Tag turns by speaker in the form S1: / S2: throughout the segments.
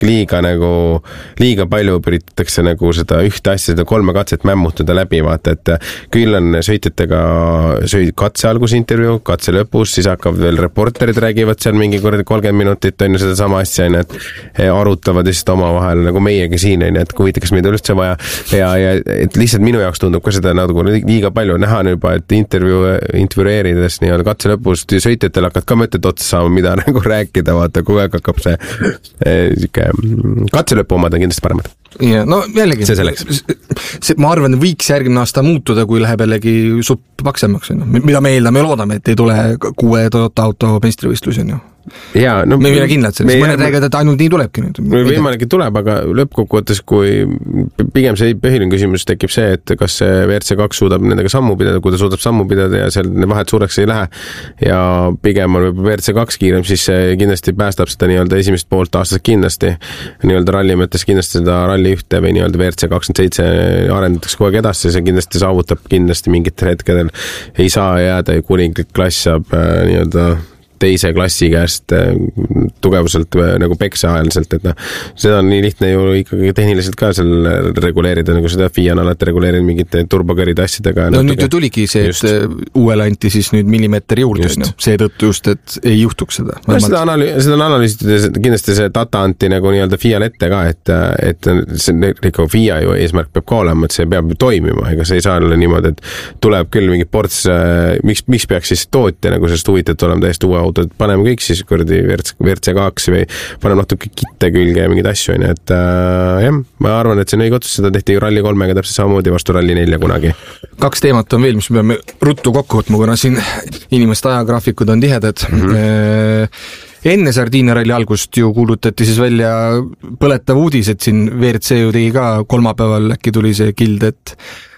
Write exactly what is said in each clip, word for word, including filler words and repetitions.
S1: liiga nagu, liiga palju üritatakse nagu seda ühte asja, seda kolme katset mämmutada läbi, vaata, et küll on sõitjatega sõid katse algus intervjuu, katse lõpus, siis hakkab veel reporterid räägivad seal mingi korda kolmkümmend minutit on ju seda sama asja, et arutavad lihtsalt oma vahel nagu meiegi siin, et kui kas meid üldse vaja ja, ja et lihtsalt minu jaoks tundub ka seda nagu liiga palju näha juba, et intervjuu, intervjueerides nii-öelda katse lõpus sõitjatel hakkad ka mõtted otsa saama, mida nagu rääkida, vaata, kui aeg hakkab see siuke katse lõpu omad on kindlasti paremad.
S2: Ja, no jällegi,
S1: see selleks.
S2: See, ma arvan, võiks järgmine aasta muutuda, kui läheb jällegi supp paksemaks, mida me eeldame ja loodame, et ei tule kuue Toyota auto meistrivõistlus, on ju.
S1: Ja, no,
S2: me ei ole kindlad selles, mõned räägivad, et ainult nii tulebki nüüd.
S1: Võimalik tuleb, aga lõppkokkuvõttes, kui pigem see põhiline küsimus tekib see, et kas see V R C kaks suudab nendega sammu pidada, kui ta suudab sammu pidada ja seal vahet suureks ei lähe ja pigem on võib-olla V R C kaks kiirem, siis see kindlasti päästab seda nii-öelda esimest poolt aastast kindlasti nii-öelda ralli mõttes kindlasti seda ralli ühte või nii-öelda V R C kakskümmend seitse arendatakse kogu aeg edasi, see kindlasti saavutab kindlasti mingitel hetkedel ei saa jääda ja kuninglik klass saab nii-öelda teise klassi käest tugevuselt nagu peksa ajaliselt, et noh, seda on nii lihtne ju ikkagi tehniliselt ka seal reguleerida, nagu seda F I A on alati reguleerinud mingite turbokäride asjadega.
S2: No nüüd ju tuligi see, et just uuele anti siis nüüd millimeeter juurde, see tõttu just, et ei juhtuks seda.
S1: No, seda, analü- seda on analüüsitud, kindlasti see data anti nagu nii-öelda F I A-l ette ka, et, et see ikka F I A ju eesmärk peab ka olema, et see peab toimima, ega see ei saa olla niimoodi, et tuleb küll mingi ports, miks, miks peaks siis tootja nagu sellest huvitatud olema täiesti uue et paneme kõik siis kurdi V R C kaks või paneme natuke kitte külge ja mingid asju, et äh, jah, ma arvan, et see on õige otsus, seda tehti ralli kolmega täpselt samamoodi vastu ralli nelja kunagi.
S2: Kaks teemat on veel, mis me peame ruttu kokku võtma, kuna siin inimeste ajagraafikud on tihedad. Mm-hmm. Enne Sardiinia ralli algust ju kuulutati siis välja põletav uudis, et siin V R C ju tegi ka kolmapäeval äkki tuli see kild, et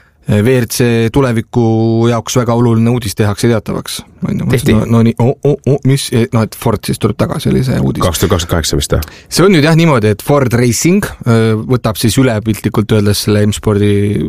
S2: V R C tuleviku jaoks väga oluline uudis tehakse teatavaks.
S1: Tehti?
S2: No, no nii, oh, oh, oh, mis, no et Ford siis tuleb tagasi, oli see uudis.
S1: kaks tuhat kakskümmend kaheksa vist, jah?
S2: See on nüüd jah niimoodi, et Ford Racing võtab siis üle piltlikult öeldes selle M-spordi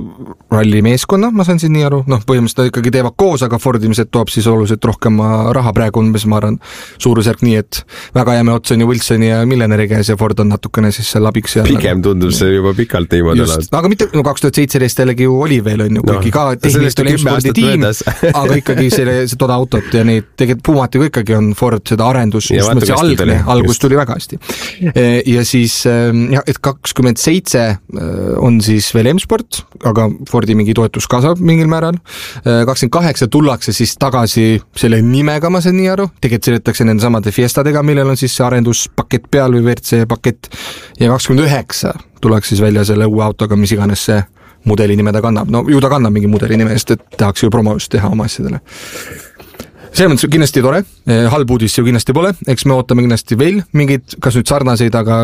S2: ralli meeskonna, ma saan siis nii aru, noh, põhimõtteliselt ikkagi teevad koos, aga Ford ilmselt toob siis oluliselt rohkem raha praegu umbes, ma arvan, suurusjärk nii, et väga jäme ots on ju Wilsoni ja Milleneri käes ja Ford on natukene siis seal abiks.
S1: Pigem tundub see juba pikalt niimoodi.
S2: Aga mitte, no kaks tuhat seitseteist jällegi ju oli veel on ju, kuigi no, ka tehniliselt oli M-spordi tiim, aga ikkagi selle, see toda autot ja neid tegelikult Pumatiga ikkagi on Ford seda arendus, just mõttes see algne, algus tuli väga hästi. Ja siis, jah, et kakskümmend seitse on siis veel M-sport, aga Fordi mingi toetus kasvab mingil määral. kakskümmend kaheksa tullakse siis tagasi selle nimega, ma saan nii aru, tegelikult seletakse nende samade Fiestadega, millel on siis see arenduspakett peal või V R C pakett ja kakskümmend üheksa tullakse siis välja selle uue autoga, mis iganes see mudeli nime ta kannab. No ju ta kannab mingi mudeli nimest, et tahaks ju promos teha oma asjadele. See on kindlasti tore, halb uudis ju kindlasti pole, eks me ootame kindlasti veel mingid, kas nüüd sarnaseid, aga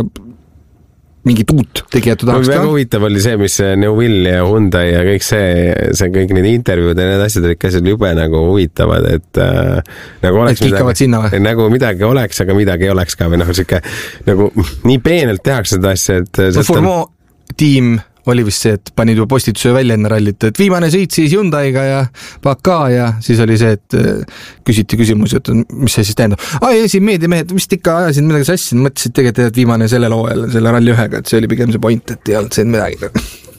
S2: mingid uut tegijad tahaks ka.
S1: Väga huvitav oli see, mis Neuvill ja Hyundai ja kõik see, see kõik need intervjuud ja need asjad olid ka jube nagu huvitavad, et äh, nagu oleks
S2: et midagi,
S1: nagu midagi oleks, aga midagi ei oleks ka või noh, siuke nagu nii peenelt tehakse seda asja, et
S2: no, Formo on... tiim oli vist see, et panid ju postituse välja enne rallit, et viimane sõit siis Hyundai'ga ja Paka ja siis oli see, et küsiti küsimusi, et mis see siis tähendab. Ai, siin meediamehed vist ikka ajasid midagi sassi, mõtlesid tegelikult, et viimane selle loo ajal, selle ralli ühega, et see oli pigem see point, et ei olnud see midagi.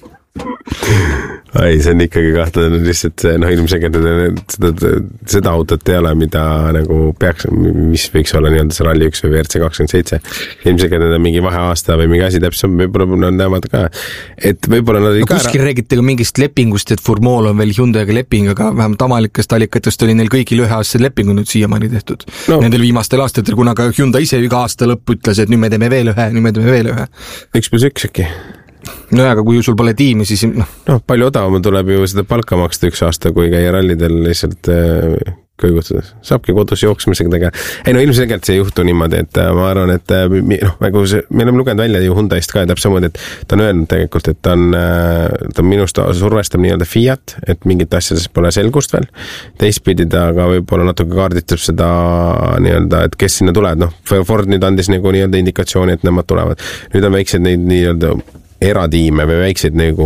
S1: Ai, see on ikkagi kahtlane lihtsalt noh, ilmselgelt seda, seda autot ei ole, mida nagu peaks, mis võiks olla nii-öelda see ralli üks või V R C kakskümmend seitse. Ilmselgelt need on mingi vaheaasta või mingi asi täpselt, võib-olla nad näevad ka, et võib-olla nad ei
S2: no, ka kuskil räägite ka mingist lepingust, et Formol on veel Hyundai'ga leping, aga vähemalt avalikest allikatest oli neil kõigil üheaastased lepingu nüüd siiamaani tehtud. No. Nendel viimastel aastatel, kuna ka Hyundai ise iga aasta lõpp ütles, et nüüd me teeme veel ühe, nüüd me teeme veel ühe.
S1: üks pluss üks äkki.
S2: No aga kui sul pole tiimi, siis noh.
S1: No, palju odavam tuleb ju seda palka maksta üks aasta, kui käia rallidel lihtsalt äh, kõigutada. Saabki kodus jooksmisega tega. Ei no ilmselgelt see ei juhtu niimoodi, et äh, ma arvan, et äh, noh, nagu see, me oleme lugenud välja ju Hyundai'st ka, täpselt samuti, et ta on öelnud tegelikult, et ta on, äh, ta on minust survestab nii-öelda Fiat, et mingit asjades pole selgust veel. Teistpidi ta aga võib-olla natuke kaarditab seda nii-öelda, et kes sinna tulevad. Noh, Ford nüüd andis nagu nii-öelda indikatsiooni, et nemad tulevad. Nüüd on väiksed neid nii-öelda eratiime või väikseid nagu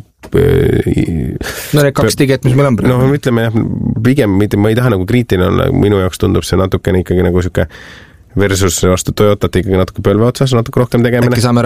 S2: no need kaks tegijat, mis meil on praegu.
S1: No ütleme jah, pigem ma ei taha nagu kriitiline olla, minu jaoks tundub see natukene ikkagi nagu siuke versus vastu Toyotat ikkagi natuke põlve otsas, natuke rohkem tegemine.
S2: äkki saame